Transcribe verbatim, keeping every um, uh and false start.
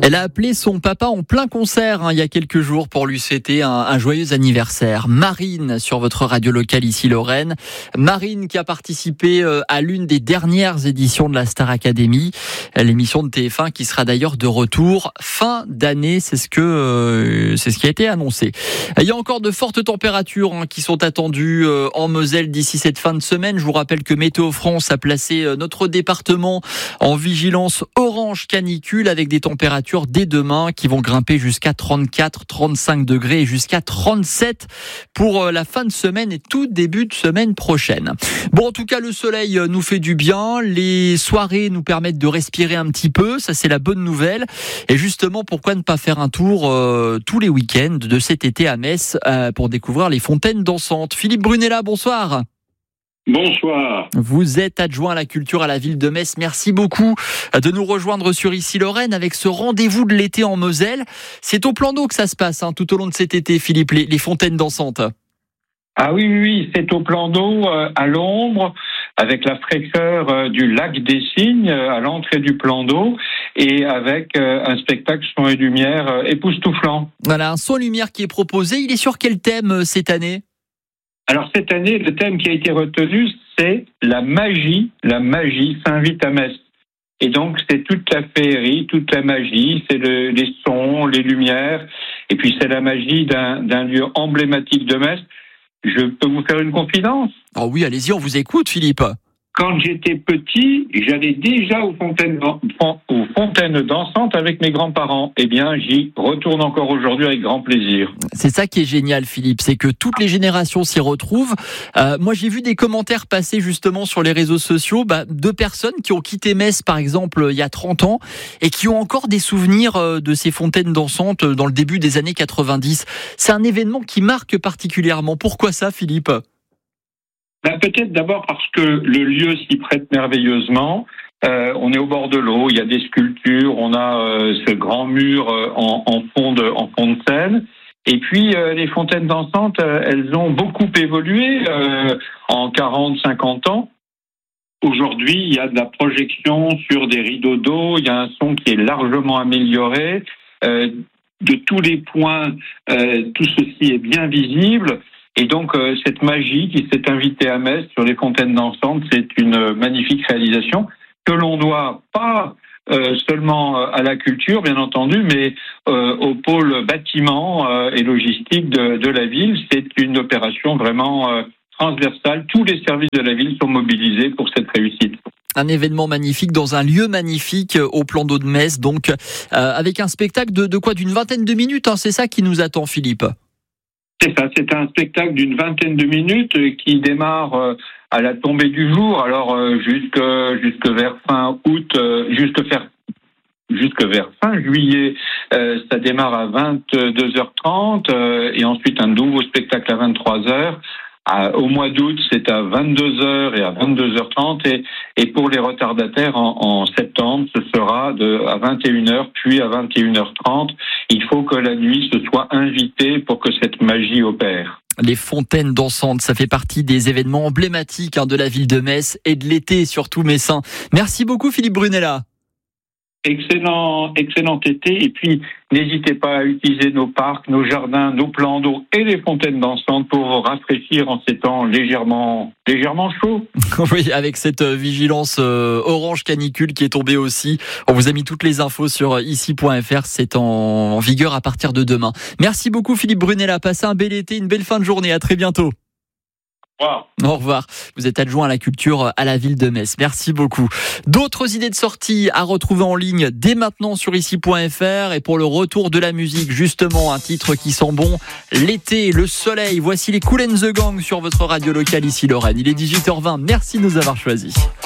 Elle a appelé son papa en plein concert hein, il y a quelques jours pour lui souhaiter un, un joyeux anniversaire. Marine sur votre radio locale ici Lorraine. Marine qui a participé euh, à l'une des dernières éditions de la Star Academy, l'émission de T F un qui sera d'ailleurs de retour fin d'année. C'est ce que euh, c'est ce qui a été annoncé. Il y a encore de fortes températures hein, qui sont attendues euh, en Moselle d'ici cette fin de semaine. Je vous rappelle que Météo France a placé euh, notre département en vigilance orange canicule avec des températures dès demain qui vont grimper jusqu'à trente-quatre, trente-cinq degrés et jusqu'à trente-sept pour la fin de semaine et tout début de semaine prochaine. Bon, en tout cas, le soleil nous fait du bien. Les soirées nous permettent de respirer un petit peu. Ça, c'est la bonne nouvelle. Et justement, pourquoi ne pas faire un tour euh, tous les week-ends de cet été à Metz euh, pour découvrir les fontaines dansantes. Philippe Brunella, bonsoir. Bonsoir. Vous êtes adjoint à la culture à la ville de Metz. Merci beaucoup de nous rejoindre sur Ici Lorraine avec ce rendez-vous de l'été en Moselle. C'est au plan d'eau que ça se passe hein, tout au long de cet été, Philippe, les, les fontaines dansantes. Ah oui, oui, oui, c'est au plan d'eau, euh, à l'ombre, avec la fraîcheur euh, du lac des Cygnes, euh, à l'entrée du plan d'eau, et avec euh, un spectacle son et lumière euh, époustouflant. Voilà, un son et lumière qui est proposé. Il est sur quel thème euh, cette année ? Alors cette année, le thème qui a été retenu, c'est la magie. La magie s'invite à Metz. Et donc c'est toute la féerie, toute la magie, c'est le, les sons, les lumières, et puis c'est la magie d'un, d'un lieu emblématique de Metz. Je peux vous faire une confidence ? Oh oui, allez-y, on vous écoute, Philippe. Quand j'étais petit, j'allais déjà aux fontaines, aux fontaines dansantes avec mes grands-parents. Eh bien, j'y retourne encore aujourd'hui avec grand plaisir. C'est ça qui est génial, Philippe, c'est que toutes les générations s'y retrouvent. Euh, moi, j'ai vu des commentaires passer justement sur les réseaux sociaux bah, de personnes qui ont quitté Metz, par exemple, il y a trente ans, et qui ont encore des souvenirs de ces fontaines dansantes dans le début des années quatre-vingt-dix. C'est un événement qui marque particulièrement. Pourquoi ça, Philippe ? Ben, peut-être d'abord parce que le lieu s'y prête merveilleusement. Euh, on est au bord de l'eau, il y a des sculptures, on a euh, ce grand mur euh, en, en, fond de, en fond de scène. Et puis euh, les fontaines dansantes, euh, elles ont beaucoup évolué euh, en quarante, cinquante ans. Aujourd'hui, il y a de la projection sur des rideaux d'eau, il y a un son qui est largement amélioré. Euh, de tous les points, euh, tout ceci est bien visible. Et donc, euh, cette magie qui s'est invitée à Metz sur les fontaines dansantes, c'est une magnifique réalisation que l'on doit pas euh, seulement à la culture, bien entendu, mais euh, au pôle bâtiment euh, et logistique de, de la ville. C'est une opération vraiment euh, transversale. Tous les services de la ville sont mobilisés pour cette réussite. Un événement magnifique dans un lieu magnifique au plan d'eau de Metz, donc euh, avec un spectacle de, de quoi d'une vingtaine de minutes. Hein, c'est ça qui nous attend, Philippe. C'est ça, c'est un spectacle d'une vingtaine de minutes qui démarre à la tombée du jour, alors jusque, jusque vers fin août, jusque vers, jusque vers fin juillet, ça démarre à vingt-deux heures trente et ensuite un nouveau spectacle à vingt-trois heures. Au mois d'août, c'est à vingt-deux heures et à vingt-deux heures trente et, et pour les retardataires en, en septembre, ce sera de, à vingt et une heures puis à vingt et une heures trente. Il faut que la nuit se soit invitée pour que cette magie opère. Les fontaines dansantes, ça fait partie des événements emblématiques hein, de la ville de Metz et de l'été surtout messin. Merci beaucoup Philippe Brunella. Excellent, excellent été. Et puis, n'hésitez pas à utiliser nos parcs, nos jardins, nos plans d'eau et les fontaines dansantes pour vous rafraîchir en ces temps légèrement, légèrement chauds. Oui, avec cette vigilance euh, orange canicule qui est tombée aussi. On vous a mis toutes les infos sur ici point f r. C'est en, en vigueur à partir de demain. Merci beaucoup Philippe Brunella. Passez un bel été, une belle fin de journée. À très bientôt. Au revoir. Au revoir. Vous êtes adjoint à la culture à la ville de Metz. Merci beaucoup. D'autres idées de sortie à retrouver en ligne dès maintenant sur ici point f r. Et pour le retour de la musique, justement, un titre qui sent bon. L'été, le soleil. Voici les Kool and the Gang sur votre radio locale ici Lorraine. Il est dix-huit heures vingt. Merci de nous avoir choisis.